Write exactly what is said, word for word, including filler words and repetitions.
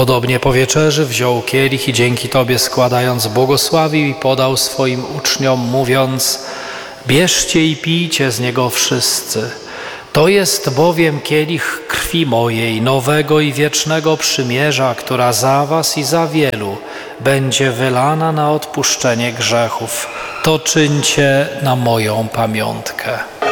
Podobnie po wieczerzy wziął kielich i dzięki Tobie składając błogosławił i podał swoim uczniom, mówiąc: bierzcie i pijcie z niego wszyscy. To jest bowiem kielich krwi mojej, nowego i wiecznego przymierza, która za was i za wielu będzie wylana na odpuszczenie grzechów. To czyńcie na moją pamiątkę.